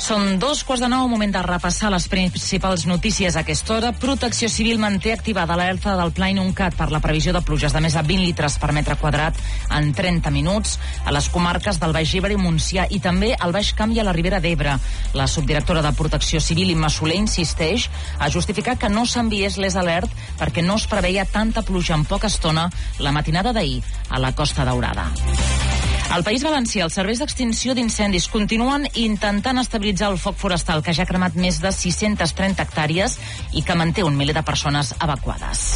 Són 8:45, moment de repassar les principals notícies a aquesta hora. Protecció Civil manté activada l'alerta del Pla Inuncat per la previsió de pluges de més de 20 litres per metre quadrat en 30 minuts a les comarques del Baix Ebre i Montsià i també al Baix Camp i a la Ribera d'Ebre. La subdirectora de Protecció Civil, Imma Soler, insisteix a justificar que no s'enviés l'alert perquè no es preveia tanta pluja en poca estona la matinada d'ahir a la Costa Daurada. Al País Valencià, els serveis d'extinció d'incendis continuen intentant estabilitzar el foc forestal que ja ha cremat més de 630 hectàrees i que manté un miler de persones evacuades.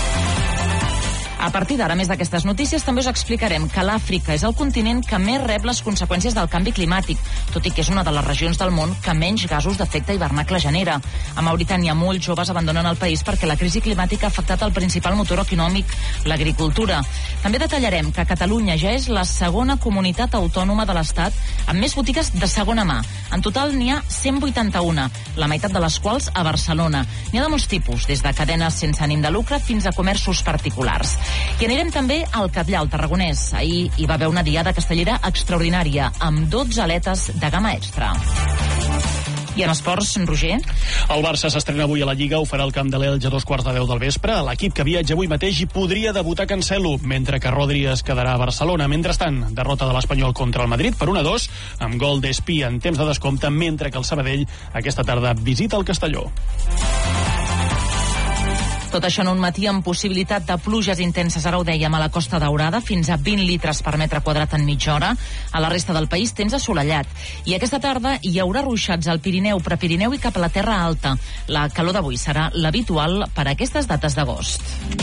A partir d'ara, més d'aquestes notícies, també us explicarem que l'Àfrica és el continent que més rep les conseqüències del canvi climàtic, tot i que és una de les regions del món que menys gasos d'efecte hivernacle genera. A Mauritània, molts joves abandonen el país perquè la crisi climàtica ha afectat el principal motor econòmic, l'agricultura. També detallarem que Catalunya ja és la segona comunitat autònoma de l'Estat amb més botigues de segona mà. En total n'hi ha 181, la meitat de les quals a Barcelona. N'hi ha de molts tipus, des de cadenes sense ànim de lucre fins a comerços particulars. I anirem també al Catllar, al Tarragonès. Ahir hi va haver una diada castellera extraordinària, amb 12 aletes de gamma extra. I en esports, Roger? El Barça s'estrena avui a la Lliga, ho farà al camp de l'Elx a 2:15 del vespre. L'equip que viatja avui mateix hi podria debutar Cancelo, mentre que Rodri es quedarà a Barcelona. Mentrestant, derrota de l'Espanyol contra el Madrid per 1-2, amb gol d'Espí en temps de descompte, mentre que el Sabadell aquesta tarda visita el Castelló. Tot això en un matí amb possibilitat de pluges intenses, ara ho dèiem, a la Costa Daurada, fins a 20 litres per metre quadrat en mitja hora. A la resta del país, temps assolellat. I aquesta tarda hi haurà ruixats al Pirineu, Prepirineu i cap a la Terra Alta. La calor d'avui serà l'habitual per a aquestes dates d'agost.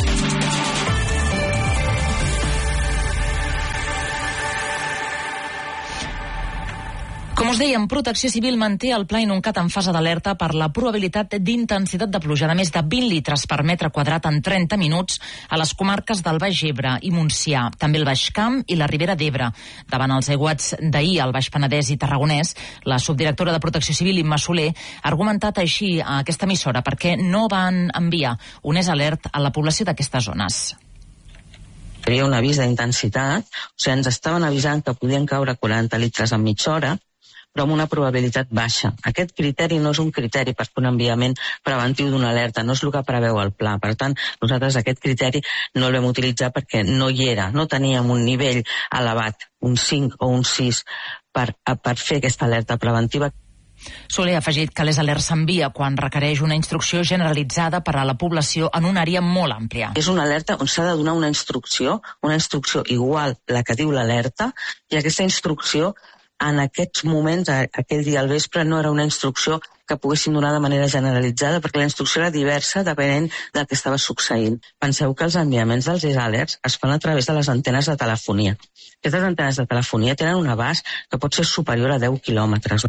Com us dèiem, Protecció Civil manté el Pla Inuncat en fase d'alerta per la probabilitat d'intensitat de pluja de més de 20 litres per metre quadrat en 30 minuts a les comarques del Baix Ebre i Montsià, també el Baix Camp i la Ribera d'Ebre. Davant els aiguats d'ahir al Baix Penedès i Tarragonès, la subdirectora de Protecció Civil, Imma Soler, ha argumentat així a aquesta emissora perquè no van enviar un alert a la població d'aquestes zones. Hi havia un avís d'intensitat, o sigui, ens estaven avisant que podien caure 40 litres en mitja hora, però amb una probabilitat baixa. Aquest criteri no és un criteri per fer un enviament preventiu d'una alerta, no és el que preveu el pla. Per tant, nosaltres aquest criteri no el vam utilitzar perquè no hi era, no teníem un nivell elevat, un 5 o un 6, per fer aquesta alerta preventiva. Soler ha afegit que l'alerta s'envia quan requereix una instrucció generalitzada per a la població en una àrea molt àmplia. És una alerta on s'ha de donar una instrucció igual la que diu l'alerta, i aquesta instrucció en aquests moments, aquell dia al vespre, no era una instrucció que poguessin donar de manera generalitzada, perquè la instrucció era diversa depenent del que estava succeint. Penseu que els enviaments dels alerts es fan a través de les antenes de telefonia. Aquestes antenes de telefonia tenen un abast que pot ser superior a 10 quilòmetres.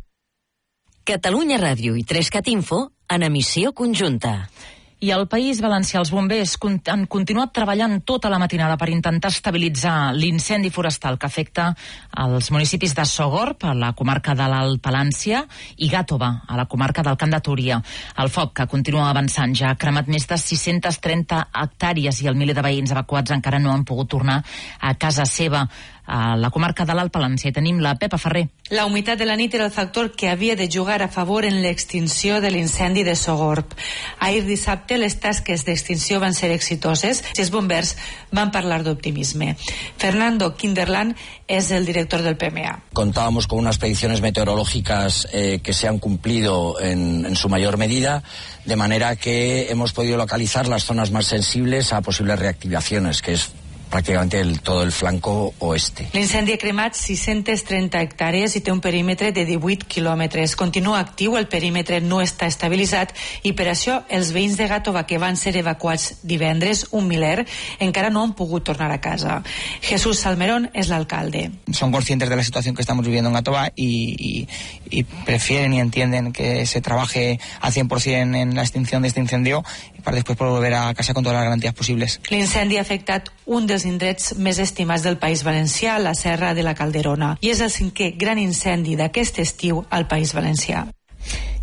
Catalunya Ràdio i 3CAT Info en emissió conjunta. I al País Valencià els bombers han continuat treballant tota la matinada per intentar estabilitzar l'incendi forestal que afecta els municipis de Sogorb, a la comarca de l'Alt Palància, i Gàtova, a la comarca del Camp de Túria. El foc, que continua avançant, ja ha cremat més de 630 hectàrees i el miler de veïns evacuats encara no han pogut tornar a casa seva. A la comarca de l'Alt Palància tenim la Pepa Ferrer. La humitat de la nit era el factor que havia de jugar a favor en l'extinció de l'incendi de Sogorb. Ahir dissabte les tasques d'extinció van ser exitoses i els bombers van parlar d'optimisme. Fernando Kinderland es el director del PMA. Contábamos con unas predicciones meteorológicas que se han cumplido en su mayor medida, de manera que hemos podido localizar las zonas más sensibles a posibles reactivaciones, que es pràcticament todo el flanco oeste. L'incendi ha cremat 630 hectàrees i té un perímetre de 18 quilòmetres. Continua actiu, el perímetre no està estabilitzat i per això els veïns de Gàtova que van ser evacuats divendres, un miler, encara no han pogut tornar a casa. Jesús Salmerón es l'alcalde. Son conscientes de la situación que estamos viviendo en Gàtova y prefieren y entienden que se trabaje al 100% en la extinción de este incendio para después poder volver a casa con todas las garantías posibles. L'incendi ha afectat un dels indrets més estimats del País Valencià, la Serra de la Calderona, i és el 5è gran incendi d'aquest estiu al País Valencià.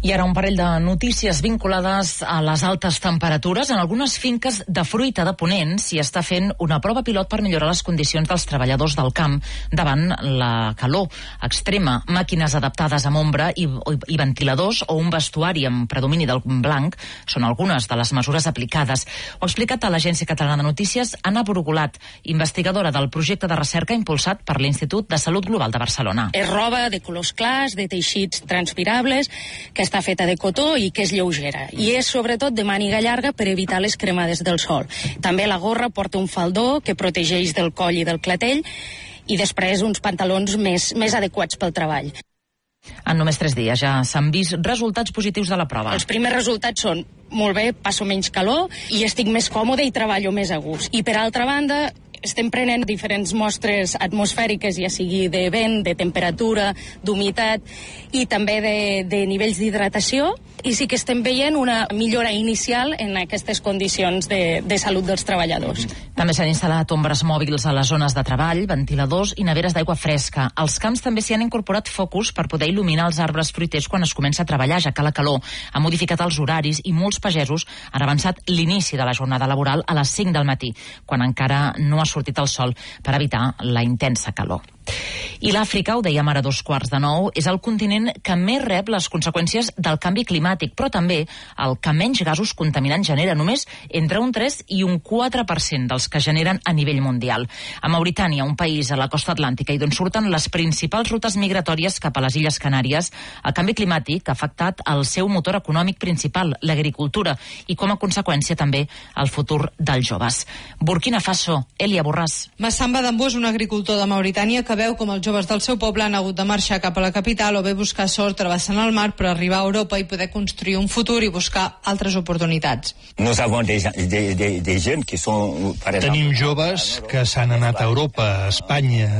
I ara un parell de notícies vinculades a les altes temperatures. En algunes finques de fruita de Ponent s'hi està fent una prova pilot per millorar les condicions dels treballadors del camp davant la calor extrema. Màquines adaptades amb ombra i ventiladors o un vestuari amb predomini del blanc són algunes de les mesures aplicades. Ho ha explicat a l'Agència Catalana de Notícies Anna Brugulat, investigadora del projecte de recerca impulsat per l'Institut de Salut Global de Barcelona. És roba de colors clars, de teixits transpirables, que està feta de cotó i que és lleugera. I és sobretot de màniga llarga per evitar les cremades del sol. També la gorra porta un faldó que protegeix del coll i del clatell i després uns pantalons més adequats pel treball. En només 3 dies ja s'han vist resultats positius de la prova. Els primers resultats són molt bé, passo menys calor i estic més còmode i treballo més a gust. I per altra banda, estem prenent diferents mostres atmosfèriques, ja sigui de vent, de temperatura, d'humitat i també de nivells d'hidratació, i sí que estem veient una millora inicial en aquestes condicions de salut dels treballadors. També s'han instal·lat ombres mòbils a les zones de treball, ventiladors i neveres d'aigua fresca. Als camps també s'hi han incorporat focus per poder il·luminar els arbres fruiters quan es comença a treballar, ja que la calor ha modificat els horaris i molts pagesos han avançat l'inici de la jornada laboral a les 5 del matí, quan encara no ha sortit el sol, per evitar la intensa calor. I l'Àfrica, ho dèiem ara a 8:45, és el continent que més rep les conseqüències del canvi climàtic, però també el que menys gasos contaminants genera, només entre un 3 i un 4% dels que generen a nivell mundial. A Mauritània, un país a la costa atlàntica i d'on surten les principals rutes migratòries cap a les Illes Canàries, el canvi climàtic ha afectat el seu motor econòmic principal, l'agricultura, i com a conseqüència també el futur dels joves. Burkina Faso, Elia Borràs. Massamba Dambó és un agricultor de Mauritània que veu com els joves del seu poble han hagut de marxar cap a la capital o bé buscar sort travessant el mar per arribar a Europa i poder construir un futur i buscar altres oportunitats. Tenim joves que s'han anat a Europa, a Espanya,